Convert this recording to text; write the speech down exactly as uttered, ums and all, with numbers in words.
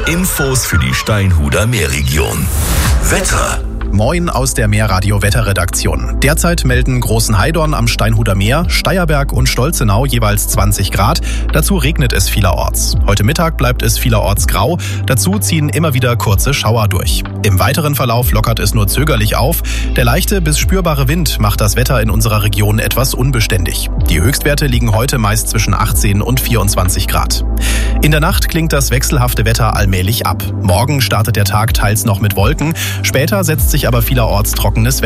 Infos für die Steinhuder Meerregion. Wetter. Moin aus der Meerradio-Wetterredaktion. Derzeit melden Großenheidorn am Steinhuder Meer, Steierberg und Stolzenau jeweils zwanzig Grad. Dazu regnet es vielerorts. Heute Mittag bleibt es vielerorts grau. Dazu ziehen immer wieder kurze Schauer durch. Im weiteren Verlauf lockert es nur zögerlich auf. Der leichte bis spürbare Wind macht das Wetter in unserer Region etwas unbeständig. Die Höchstwerte liegen heute meist zwischen achtzehn und vierundzwanzig Grad. In der Nacht klingt das wechselhafte Wetter allmählich ab. Morgen startet der Tag teils noch mit Wolken. Später setzt sich aber vielerorts trockenes